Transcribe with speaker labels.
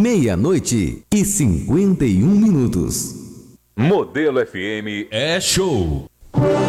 Speaker 1: meia-noite e 51 minutos.
Speaker 2: Modelo FM é show.